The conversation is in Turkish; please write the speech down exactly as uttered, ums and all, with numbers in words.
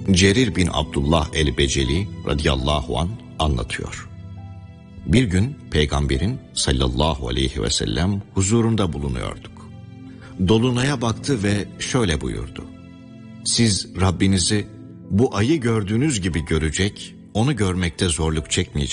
Cerir bin Abdullah el-Beceli radıyallahu an anlatıyor. Bir gün Peygamberin sallallahu aleyhi ve sellem huzurunda bulunuyorduk. Dolunay'a baktı ve şöyle buyurdu: Siz Rabbinizi bu ayı gördüğünüz gibi görecek, onu görmekte zorluk çekmeyecek